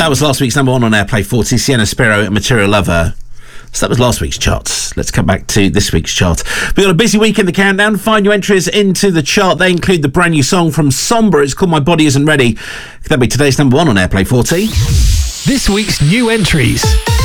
That was last week's number one on Airplay 40, Sienna Spiro and Material Lover. So that was last week's charts. Let's come back to this week's chart. We've got a busy week in the countdown. Find your entries into the chart. They include the brand new song from Somber. It's called My Body Isn't Ready. That'll be today's number one on Airplay 40. This week's new entries.